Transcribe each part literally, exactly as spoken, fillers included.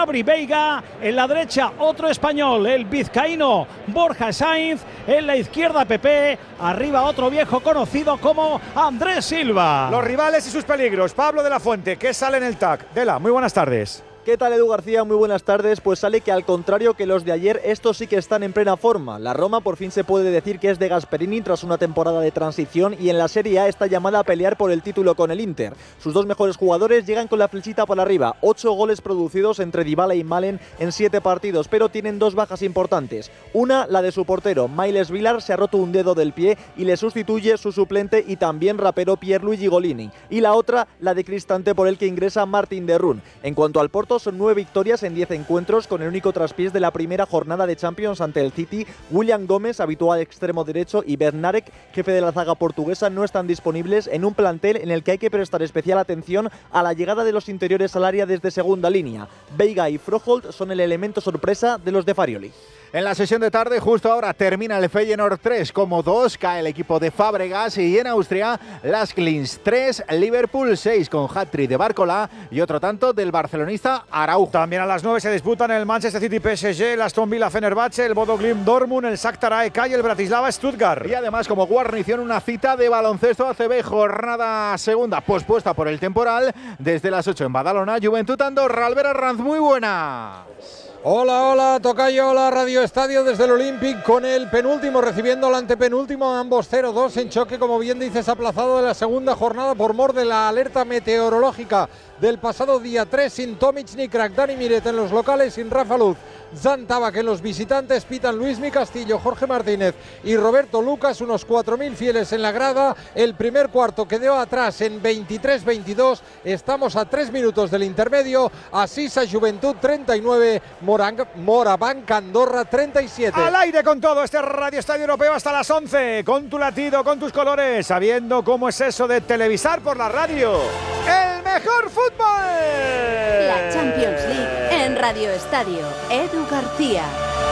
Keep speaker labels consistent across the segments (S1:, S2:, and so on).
S1: Gabri Veiga, en la derecha otro español, el vizcaíno Borja Sainz, en la izquierda Pepe, arriba otro viejo conocido como Andrés Silva.
S2: Los rivales y sus peligros. Pablo de la Fuente, ¿qué sale en el T A C? Dela, muy buenas tardes.
S3: ¿Qué tal, Edu García? Muy buenas tardes. Pues sale que al contrario que los de ayer, estos sí que están en plena forma. La Roma por fin se puede decir que es de Gasperini tras una temporada de transición y en la Serie A está llamada a pelear por el título con el Inter. Sus dos mejores jugadores llegan con la flechita por arriba. Ocho goles producidos entre Dybala y Malen en siete partidos, pero tienen dos bajas importantes. Una, la de su portero. Miles Vilar se ha roto un dedo del pie y le sustituye su suplente y también rapero Pierluigi Golini. Y la otra, la de Cristante, por el que ingresa Martin de Roon. En cuanto al Porto, son nueve victorias en diez encuentros, con el único traspiés de la primera jornada de Champions ante el City. William Gómez, habitual extremo derecho, y Bednarek, jefe de la zaga portuguesa, no están disponibles en un plantel en el que hay que prestar especial atención a la llegada de los interiores al área desde segunda línea. Veiga y Froholt son el elemento sorpresa de los de Farioli.
S4: En la sesión de tarde, justo ahora, termina el Feyenoord tres como dos, cae el equipo de Fábregas y en Austria, Las Klins tres, Liverpool seis con hat-trick de Barcola y otro tanto del barcelonista Araujo.
S2: También a las nueve se disputan el Manchester City P S G, el Aston Villa Fenerbahce, el Bodo Glimt Dortmund, el Shakhtar A E K y el Bratislava Stuttgart.
S4: Y además, como guarnición, una cita de baloncesto A C B, jornada segunda pospuesta por el temporal, desde las ocho en Badalona, Juventud Andorra. Albert Arranz, muy buena.
S5: Hola, hola, tocayo, hola, Radio Estadio desde el Olympic con el penúltimo recibiendo al antepenúltimo, ambos cero dos en choque, como bien dices, aplazado de la segunda jornada por mor de la alerta meteorológica del pasado día tres, sin Tomic ni Crack. Dani Miret en los locales, sin Rafa Luz, Zan Tabak en los visitantes, pitan Luismi Castillo, Jorge Martínez y Roberto Lucas, unos cuatro mil fieles en la grada. El primer cuarto quedó atrás en veintitrés veintidós, estamos a tres minutos del intermedio. Asisa Juventud treinta y nueve, Morabanc Andorra treinta y siete.
S2: Al aire con todo este Radio Estadio Europeo hasta las once, con tu latido, con tus colores, sabiendo cómo es eso de televisar por la radio. ¡El mejor fútbol!
S6: La Champions League en Radio Estadio. Edu García.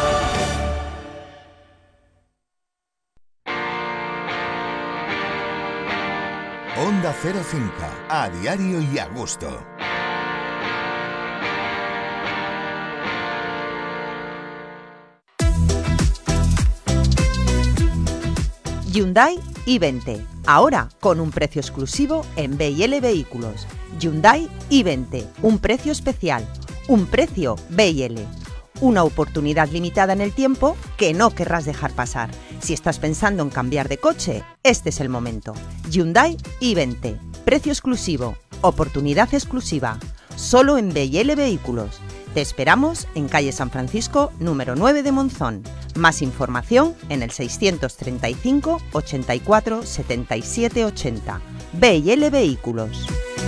S7: Onda Cero Cinca, a diario y a gusto.
S8: Hyundai i veinte, ahora con un precio exclusivo en B y L Vehículos. Hyundai i veinte, un precio especial, un precio B y L. Una oportunidad limitada en el tiempo que no querrás dejar pasar. Si estás pensando en cambiar de coche, este es el momento. Hyundai i veinte, precio exclusivo, oportunidad exclusiva, solo en B y L Vehículos. Te esperamos en calle San Francisco, número nueve de Monzón. Más información en el seiscientos treinta y cinco, ochenta y cuatro, setenta y siete, ochenta. B y L Vehículos.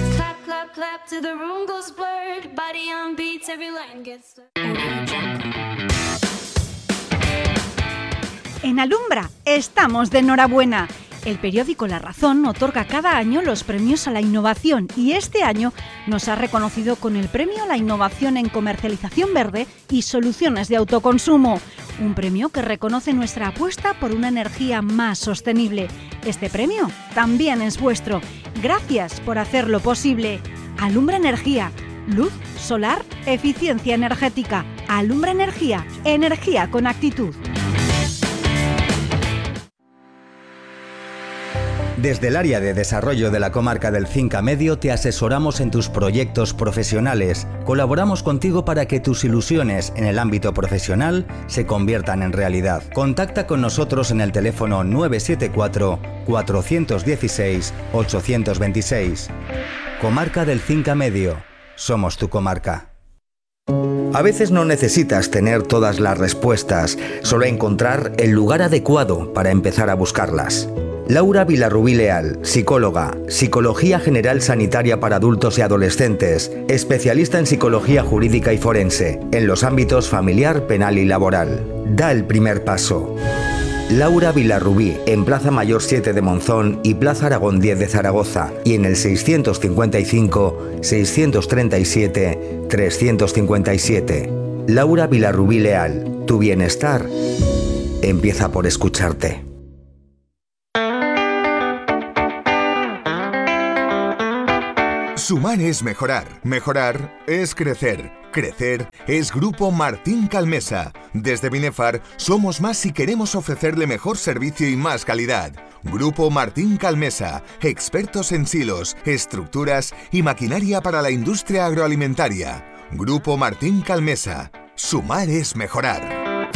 S9: En Alumbra estamos de enhorabuena. El periódico La Razón otorga cada año los premios a la innovación y este año nos ha reconocido con el premio a la innovación en comercialización verde y soluciones de autoconsumo. Un premio que reconoce nuestra apuesta por una energía más sostenible. Este premio también es vuestro. Gracias por hacerlo posible. Alumbra Energía. Luz, solar, eficiencia energética. Alumbra Energía. Energía con actitud.
S10: Desde el área de desarrollo de la comarca del Cinca Medio te asesoramos en tus proyectos profesionales. Colaboramos contigo para que tus ilusiones en el ámbito profesional se conviertan en realidad. Contacta con nosotros en el teléfono nueve siete cuatro, cuatro uno seis, ocho dos seis. Comarca del Cinca Medio. Somos tu comarca. A veces no necesitas tener todas las respuestas, solo encontrar el lugar adecuado para empezar a buscarlas. Laura Vilarrubí Leal, psicóloga, Psicología General Sanitaria para adultos y adolescentes, especialista en psicología jurídica y forense, en los ámbitos familiar, penal y laboral. Da el primer paso. Laura Vilarrubí, en Plaza Mayor siete de Monzón y Plaza Aragón diez de Zaragoza, y en el seiscientos cincuenta y cinco, seiscientos treinta y siete, trescientos cincuenta y siete. Laura Vilarrubí Leal, tu bienestar empieza por escucharte.
S7: Sumar es mejorar. Mejorar es crecer. Crecer es Grupo Martín Calmesa. Desde Binefar somos más y queremos ofrecerle mejor servicio y más calidad. Grupo Martín Calmesa, expertos en silos, estructuras y maquinaria para la industria agroalimentaria. Grupo Martín Calmesa. Sumar es mejorar.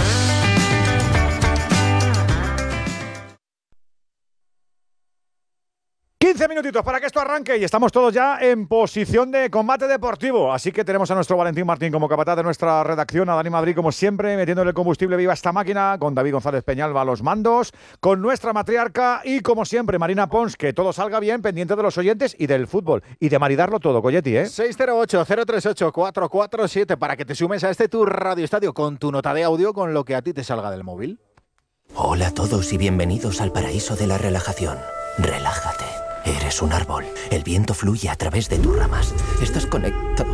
S2: quince minutitos para que esto arranque y estamos todos ya en posición de combate deportivo. Así que tenemos a nuestro Valentín Martín como capataz de nuestra redacción, a Dani Madrid como siempre, metiéndole el combustible viva a esta máquina, con David González Peñalba a los mandos, con nuestra matriarca y como siempre Marina Pons, que todo salga bien, pendiente de los oyentes y del fútbol y de maridarlo todo, Colletti, ¿eh?
S4: seis cero ocho, cero tres ocho, cuatro cuatro siete para que te sumes a este tu Radio Estadio con tu nota de audio con lo que a ti te salga del móvil.
S11: Hola a todos y bienvenidos al paraíso de la relajación. Relájate. Eres un árbol. El viento fluye a través de tus ramas. Estás conectado.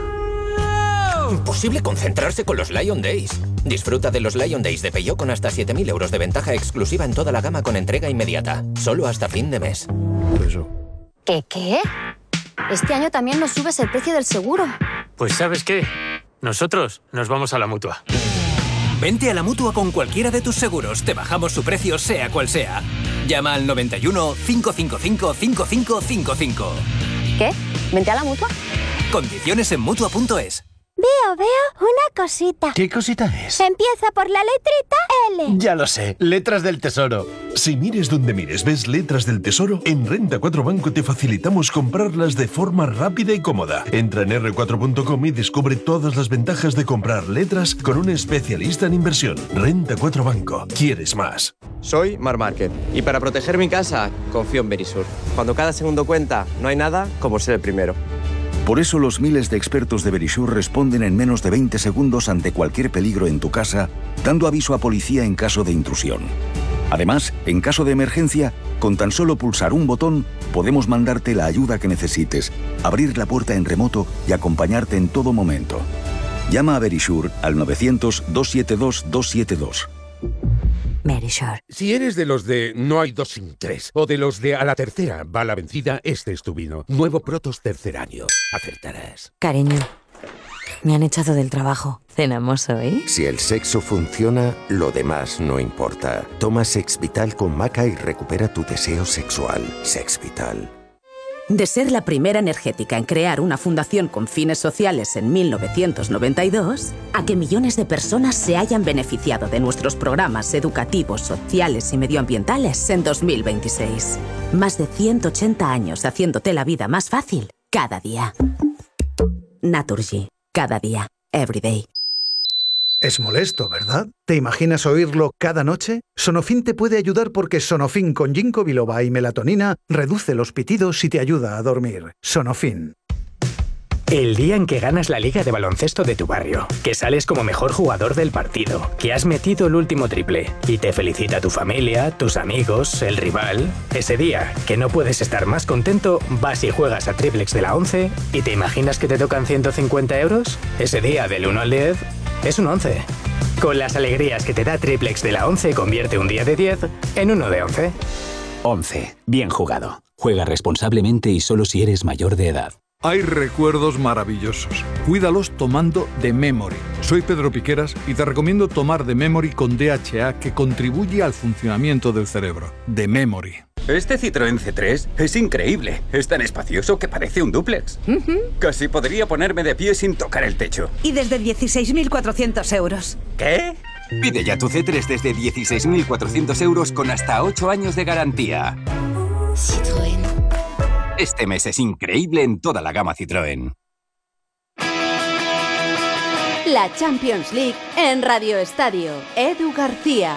S11: Imposible concentrarse con los Lion Days. Disfruta de los Lion Days de Peugeot con hasta siete mil euros de ventaja exclusiva en toda la gama con entrega inmediata. Solo hasta fin de mes.
S12: Eso. ¿Qué qué? Este año también nos subes el precio del seguro.
S13: Pues ¿sabes qué? Nosotros nos vamos a la Mutua.
S14: Vente a la Mutua con cualquiera de tus seguros. Te bajamos su precio sea cual sea. Llama al noventa y uno, cinco cinco cinco, cinco cinco cinco cinco.
S12: ¿Qué? ¿Vente a la Mutua?
S14: Condiciones en Mutua punto es.
S15: Veo, veo una cosita.
S16: ¿Qué cosita es?
S15: Empieza por la letrita L.
S16: Ya lo sé, letras del tesoro.
S17: Si mires donde mires, ves letras del tesoro, en Renta cuatro Banco te facilitamos comprarlas de forma rápida y cómoda. Entra en erre cuatro punto com y descubre todas las ventajas de comprar letras con un especialista en inversión. Renta cuatro Banco. ¿Quieres más?
S18: Soy Mar Márquez y para proteger mi casa confío en Verisur. Cuando cada segundo cuenta, no hay nada como ser el primero.
S19: Por eso los miles de expertos de Verisur responden en menos de veinte segundos ante cualquier peligro en tu casa, dando aviso a policía en caso de intrusión. Además, en caso de emergencia, con tan solo pulsar un botón, podemos mandarte la ayuda que necesites, abrir la puerta en remoto y acompañarte en todo momento. Llama a Verisur al novecientos, doscientos setenta y dos, doscientos setenta y dos.
S20: Verisur. Si eres de los de no hay dos sin tres, o de los de a la tercera va la vencida, este es tu vino. Nuevo Protos tercer año. Acertarás.
S21: Cariño, me han echado del trabajo. ¿Cenamos hoy?
S22: Si el sexo funciona, lo demás no importa. Toma Sex Vital con maca y recupera tu deseo sexual. Sex Vital.
S23: De ser la primera energética en crear una fundación con fines sociales en mil novecientos noventa y dos, a que millones de personas se hayan beneficiado de nuestros programas educativos, sociales y medioambientales en dos mil veintiséis. Más de ciento ochenta años haciéndote la vida más fácil cada día. Naturgy. Cada día. Every day.
S24: Es molesto, ¿verdad? ¿Te imaginas oírlo cada noche? Sonofin te puede ayudar porque Sonofin con ginkgo biloba y melatonina reduce los pitidos y te ayuda a dormir. Sonofin.
S25: El día en que ganas la liga de baloncesto de tu barrio, que sales como mejor jugador del partido, que has metido el último triple y te felicita tu familia, tus amigos, el rival. Ese día, que no puedes estar más contento, vas y juegas a Triplex de la once y te imaginas que te tocan ciento cincuenta euros. Ese día, del uno al diez, es un once. Con las alegrías que te da Triplex de la once, convierte un día de diez en uno de once.
S26: once. Bien jugado. Juega responsablemente y solo si eres mayor de edad.
S27: Hay recuerdos maravillosos. Cuídalos tomando The Memory. Soy Pedro Piqueras y te recomiendo tomar The Memory con D H A, que contribuye al funcionamiento del cerebro. The Memory.
S28: Este Citroën C tres es increíble. Es tan espacioso que parece un dúplex. Uh-huh. Casi podría ponerme de pie sin tocar el techo.
S29: Y desde dieciséis mil cuatrocientos euros.
S28: ¿Qué?
S30: Pide ya tu C tres desde dieciséis mil cuatrocientos euros con hasta ocho años de garantía.
S29: Citroën.
S30: Este mes es increíble en toda la gama Citroën.
S6: La Champions League en Radio Estadio. Edu García.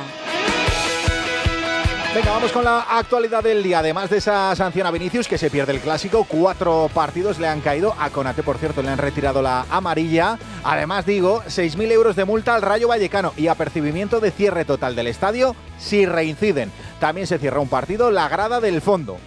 S4: Venga, vamos con la actualidad del día. Además de esa sanción a Vinicius, que se pierde el Clásico, cuatro partidos le han caído. A Konaté, por cierto, le han retirado la amarilla. Además, digo, seis mil euros de multa al Rayo Vallecano y apercibimiento de cierre total del estadio si reinciden. También se cierra un partido, la grada del fondo.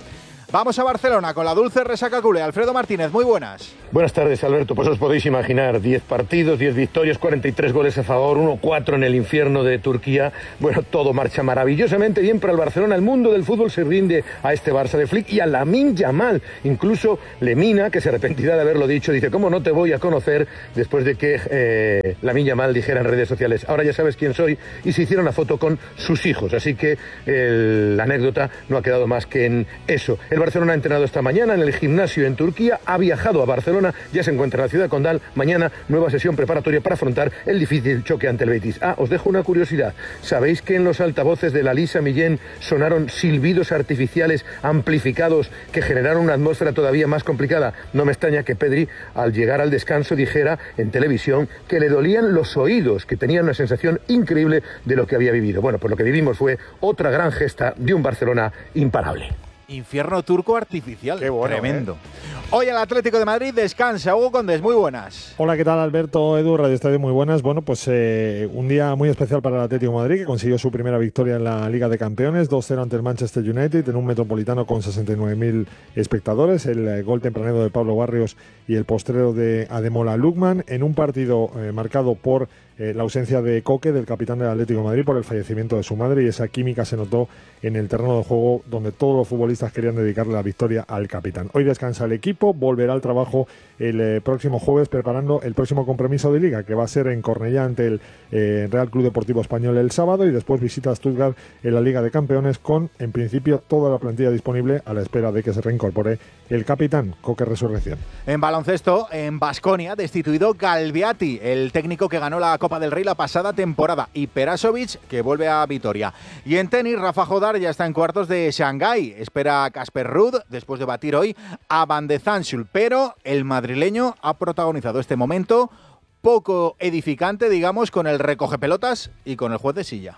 S4: Vamos a Barcelona con la dulce resaca culé. Alfredo Martínez, muy buenas.
S1: Buenas tardes, Alberto. Pues os podéis imaginar, diez partidos, diez victorias, cuarenta y tres goles a favor, uno cuatro en el infierno de Turquía. Bueno, todo marcha maravillosamente bien para el Barcelona. El mundo del fútbol se rinde a este Barça de Flick y a Lamine Yamal. Incluso Lemina, que se arrepentirá de haberlo dicho, dice, ¿cómo no te voy a conocer? Después de que eh, Lamine Yamal dijera en redes sociales, ahora ya sabes quién soy, y se hiciera una foto con sus hijos. Así que el, la anécdota no ha quedado más que en eso. El Barcelona ha entrenado esta mañana en el gimnasio en Turquía, ha viajado a Barcelona, ya se encuentra en la ciudad condal. Mañana nueva sesión preparatoria para afrontar el difícil choque ante el Betis. Ah, os dejo una curiosidad. ¿Sabéis que en los altavoces de la Lisa Millén sonaron silbidos artificiales amplificados que generaron una atmósfera todavía más complicada? No me extraña que Pedri, al llegar al descanso, dijera en televisión que le dolían los oídos, que tenía una sensación increíble de lo que había vivido. Bueno, pues lo que vivimos fue otra gran gesta de un Barcelona imparable.
S4: Infierno turco artificial.
S2: Qué bueno,
S4: tremendo.
S2: ¿eh?
S4: Hoy el Atlético de Madrid descansa. Hugo Condés, muy buenas.
S3: Hola, ¿qué tal, Alberto? Edu, Radio Estadio, muy buenas. Bueno, pues eh, un día muy especial para el Atlético de Madrid, que consiguió su primera victoria en la Liga de Campeones, dos cero ante el Manchester United, en un Metropolitano con sesenta y nueve mil espectadores. El eh, gol tempranero de Pablo Barrios y el postrero de Ademola Lookman, en un partido eh, marcado por eh, la ausencia de Coque, del capitán del Atlético de Madrid, por el fallecimiento de su madre, y esa química se notó en el terreno de juego, donde todos los futbolistas querían dedicarle la victoria al capitán. Hoy descansa el equipo, volverá al trabajo el eh, próximo jueves preparando el próximo compromiso de Liga, que va a ser en Cornellá ante el eh, Real Club Deportivo Español el sábado, y después visita a Stuttgart en la Liga de Campeones con, en principio, toda la plantilla disponible a la espera de que se reincorpore el capitán Coque Resurrección.
S4: En baloncesto, en Baskonia, destituido Galbiati, el técnico que ganó la Copa del Rey la pasada temporada, y Perasovic, que vuelve a Vitoria. Y en tenis, Rafa Jodar ya está en cuartos de Shanghái. Espera a Casper Ruud, después de batir hoy a Van de Zandschulp, pero el madrileño ha protagonizado este momento poco edificante, digamos, con el recoge pelotas y con el juez de silla.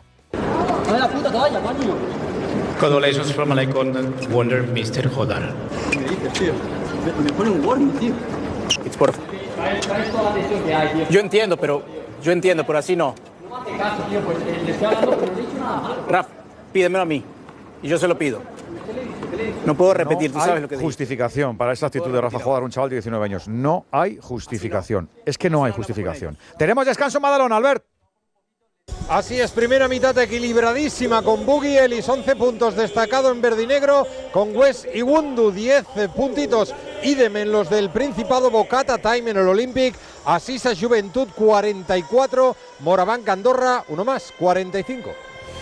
S5: Congratulations from Alaikon, Wonder mister Jodar.
S7: ¿Qué me dices, tío? Me, me pone un warning, tío.
S5: It's por... Yo entiendo, pero... Yo entiendo, pero así no.
S7: No hace caso, tío, pues le estoy hablando, pero no he dicho nada malo.
S5: Raf, pídemelo a mí. Y yo se lo pido. No puedo repetir,
S2: no
S5: tú sabes
S2: hay
S5: lo que digo.
S2: Justificación para esa actitud de Rafa Jodar, un chaval de diecinueve años. No hay justificación. Es que no hay justificación. Tenemos descanso en Madalón, Albert.
S8: Así es, primera mitad equilibradísima con Bugui Ellis, once puntos, destacado en verde y negro, con Wes Iwundu, diez puntitos, idem en los del Principado, Bocata Time en el Olympic, Asisa Juventud cuarenta y cuatro, Moraván Andorra, uno más, cuarenta y cinco.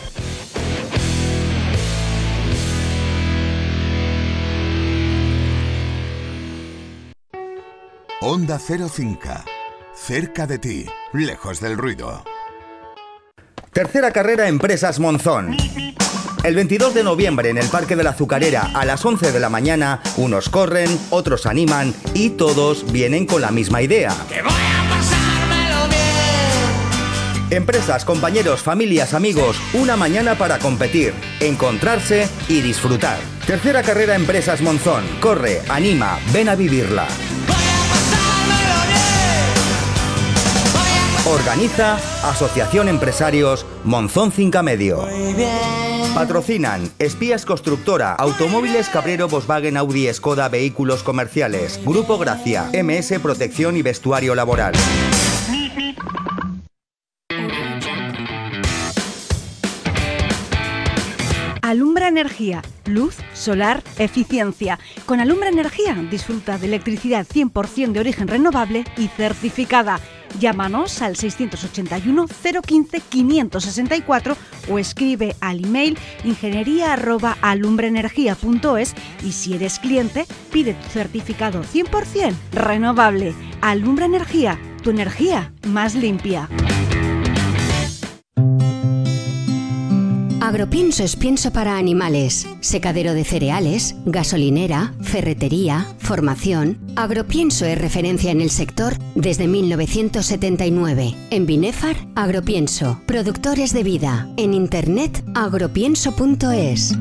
S9: Onda Cero Cinca, cerca de ti, lejos del ruido.
S10: Tercera carrera Empresas Monzón. El veintidós de noviembre en el Parque de la Azucarera a las once de la mañana, unos corren, otros animan y todos vienen con la misma idea.
S11: ¡Que voy a pasármelo bien!
S10: Empresas, compañeros, familias, amigos, una mañana para competir, encontrarse y disfrutar. Tercera carrera Empresas Monzón. Corre, anima, ven a vivirla. Organiza Asociación Empresarios Monzón Cinca Medio. Patrocinan Espías Constructora, Automóviles Cabrero, Volkswagen, Audi, Skoda, Vehículos Comerciales, Grupo Gracia, M S Protección y Vestuario Laboral.
S29: Alumbra Energía, luz, solar, eficiencia. Con Alumbra Energía disfruta de electricidad cien por ciento de origen renovable y certificada. Llámanos al seiscientos ochenta y uno, cero quince, quinientos sesenta y cuatro o escribe al email ingeniería arroba alumbraenergia punto es y si eres cliente, pide tu certificado cien por ciento renovable. Alumbra Energía, tu energía más limpia.
S13: Agropienso es pienso para animales, secadero de cereales, gasolinera, ferretería, formación. Agropienso es referencia en el sector desde mil novecientos setenta y nueve. En Binefar, Agropienso, productores de vida. En internet, agropienso punto es.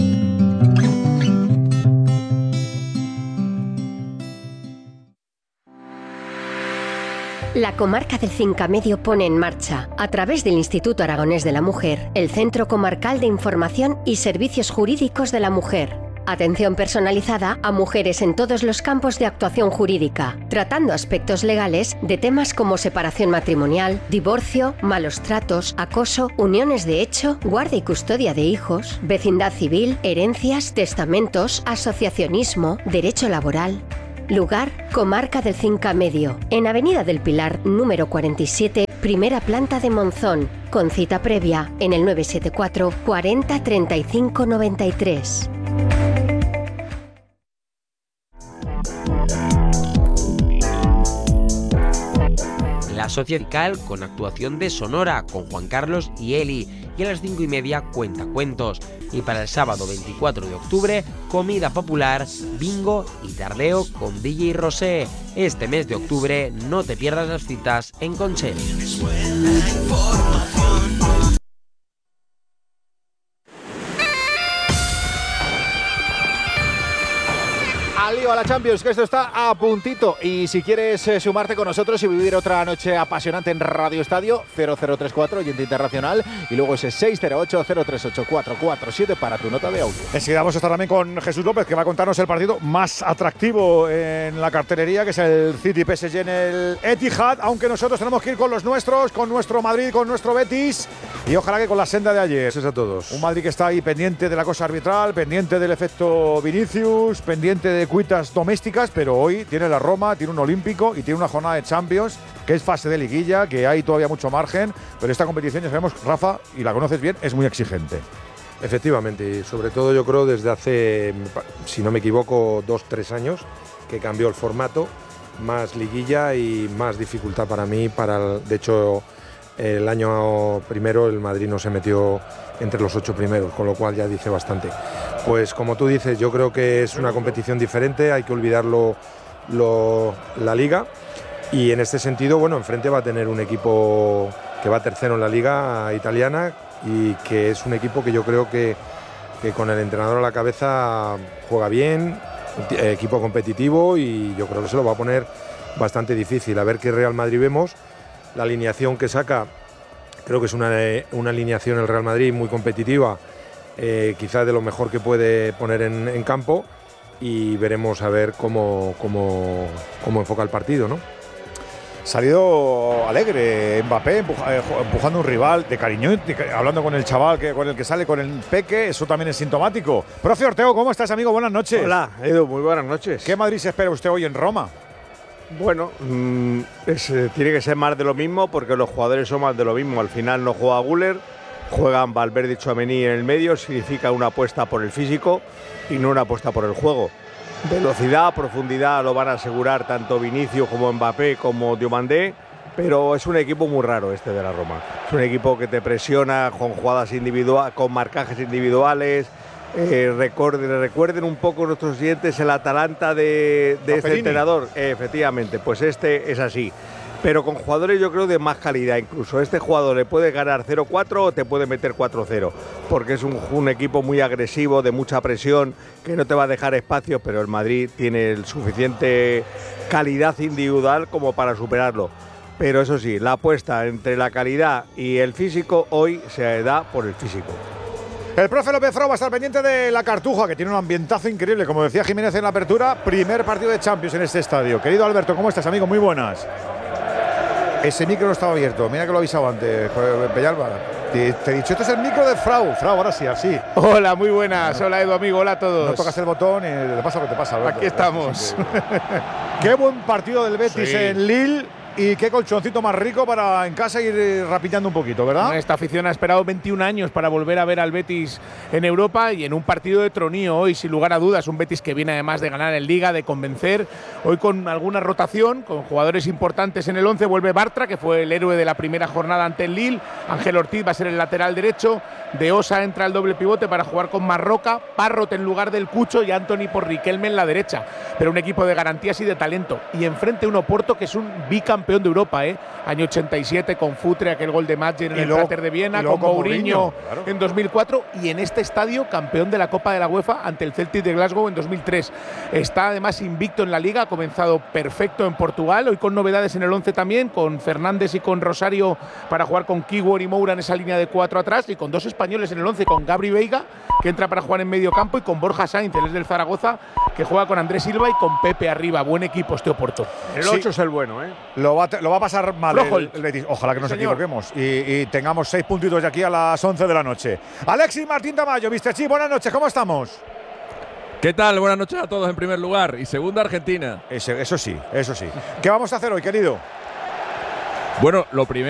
S31: La comarca del Cinca Medio pone en marcha, a través del Instituto Aragonés de la Mujer, el Centro Comarcal de Información y Servicios Jurídicos de la Mujer. Atención personalizada a mujeres en todos los campos de actuación jurídica, tratando aspectos legales de temas como separación matrimonial, divorcio, malos tratos, acoso, uniones de hecho, guarda y custodia de hijos, vecindad civil, herencias, testamentos, asociacionismo, derecho laboral. Lugar, Comarca del Cinca Medio, en Avenida del Pilar, número cuarenta y siete, primera planta de Monzón, con cita previa en el nueve siete cuatro, cuarenta, treinta y cinco, noventa y tres.
S12: La Social con actuación de Sonora, con Juan Carlos y Eli. Y a las cinco y media, Cuentacuentos. Y para el sábado veinticuatro de octubre, comida popular, bingo y tardeo con D J Rosé. Este mes de octubre no te pierdas las citas en Conchel.
S4: Al lío a la Champions, que esto está a puntito. Y si quieres eh, sumarte con nosotros y vivir otra noche apasionante en Radio Estadio, cero cero tres cuatro, oyente internacional, y luego ese seis cero ocho, cero tres ocho, cuatro cuatro siete para tu nota de audio.
S2: Enseguida vamos a estar también con Jesús López, que va a contarnos el partido más atractivo en la cartelería, que es el City P S G en el Etihad, aunque nosotros tenemos que ir con los nuestros, con nuestro Madrid, con nuestro Betis, y ojalá que con la senda de ayer.
S1: Gracias a todos.
S2: Un Madrid que está ahí pendiente de la cosa arbitral, pendiente del efecto Vinicius, pendiente de cuitas domésticas, pero hoy tiene la Roma, tiene un Olímpico y tiene una jornada de Champions, que es fase de liguilla, que hay todavía mucho margen, pero esta competición, ya sabemos, Rafa, y la conoces bien, es muy exigente.
S1: Efectivamente, y sobre todo yo creo desde hace, si no me equivoco, dos, tres años, que cambió el formato, más liguilla y más dificultad para mí, para el, de hecho, el año primero el Madrid no se metió entre los ocho primeros, con lo cual ya dice bastante. Pues como tú dices, yo creo que es una competición diferente, hay que olvidarlo lo, la Liga, y en este sentido, bueno, enfrente va a tener un equipo que va tercero en la Liga italiana y que es un equipo que yo creo que, que con el entrenador a la cabeza juega bien, equipo competitivo, y yo creo que se lo va a poner bastante difícil. A ver qué Real Madrid vemos. La alineación que saca, creo que es una, una alineación el Real Madrid muy competitiva, eh, quizás de lo mejor que puede poner en, en campo, y veremos a ver cómo, cómo, cómo enfoca el partido, ¿no?
S2: Salido alegre Mbappé, empuja, empujando a un rival, de cariño, de, hablando con el chaval que, con el que sale, con el peque, eso también es sintomático. Profe Ortego, ¿cómo estás, amigo? Buenas noches.
S14: Hola, Edu, muy buenas noches.
S2: ¿Qué Madrid se espera usted hoy en Roma?
S14: Bueno, mmm, es, eh, tiene que ser más de lo mismo, porque los jugadores son más de lo mismo. Al final no juega Güler, juegan Valverde y Tchouaméni en el medio, significa una apuesta por el físico y no una apuesta por el juego. Velocidad, profundidad lo van a asegurar tanto Vinicius como Mbappé como Diomandé, pero es un equipo muy raro este de la Roma. Es un equipo que te presiona con jugadas individuales, con marcajes individuales. Eh, recuerden, recuerden un poco nuestros siguientes el Atalanta de, de este entrenador. Eh, efectivamente, pues este es así. Pero con jugadores yo creo de más calidad incluso. Este jugador le puede ganar cero cuatro o te puede meter cuatro cero, porque es un, un equipo muy agresivo, de mucha presión, que no te va a dejar espacio, pero el Madrid tiene el suficiente calidad individual como para superarlo. Pero eso sí, la apuesta entre la calidad y el físico hoy se da por el físico.
S2: El profe López Frau va a estar pendiente de la Cartuja, que tiene un ambientazo increíble, como decía Jiménez en la apertura, primer partido de Champions en este estadio. Querido Alberto, ¿cómo estás, amigo? Muy buenas. Ese micro no estaba abierto, mira que lo he avisado antes, Peñalba. Te, te he dicho, este es el micro de Frau. Frau, ahora sí, así.
S15: Hola, muy buenas. Hola, Edu, amigo. Hola a todos.
S2: No tocas el botón y te pasa lo que te pasa, Alberto.
S15: Aquí estamos.
S2: Qué buen partido del Betis
S15: Sí.
S2: en Lille. Y qué colchoncito más rico para en casa ir rapillando un poquito, ¿verdad?
S15: Esta afición ha esperado veintiún años para volver a ver al Betis en Europa y en un partido de tronío hoy, sin lugar a dudas. Un Betis que viene además de ganar en Liga, de convencer. Hoy con alguna rotación, con jugadores importantes en el once. Vuelve Bartra, que fue el héroe de la primera jornada ante el Lille. Ángel Ortiz va a ser el lateral derecho. De Osa entra el doble pivote para jugar con Marroca. Parrot en lugar del Cucho y Anthony por Riquelme en la derecha. Pero un equipo de garantías y de talento. Y enfrente un Oporto que es un bicampeón campeón de Europa, ¿eh? Año ochenta y siete con Futre, aquel gol de Madgen en
S2: Y
S15: el
S2: luego-
S15: Cráter de Viena,
S2: y luego
S15: con
S2: con
S15: Mourinho
S2: Mourinho, claro.
S15: en dos mil cuatro y en este estadio campeón de la Copa de la UEFA ante el Celtic de Glasgow en dos mil tres. Está además invicto en la Liga, ha comenzado perfecto en Portugal, hoy con novedades en el once también, con Fernández y con Rosario para jugar con Kiwior y Moura en esa línea de cuatro atrás y con dos españoles en el once, con Gabri Veiga, que entra para jugar en medio campo, y con Borja Sainz, él es del Zaragoza, que juega con Andrés Silva y con Pepe arriba. Buen equipo este Oporto.
S14: El
S2: Sí.
S14: ocho es el bueno, ¿eh?
S2: Lo va, a te- lo va a pasar mal
S15: Flojo
S2: el, el Betis. Ojalá que nos
S15: Señor.
S2: equivoquemos y, y tengamos seis puntitos de aquí a las once de la noche. Alexis Martín Tamayo, mister Chi, buenas noches, ¿cómo estamos?
S16: ¿Qué tal? Buenas noches a todos en primer lugar. Y segunda, Argentina.
S2: Ese- eso sí, eso sí. ¿Qué vamos a hacer hoy, querido?
S16: Bueno, lo primero.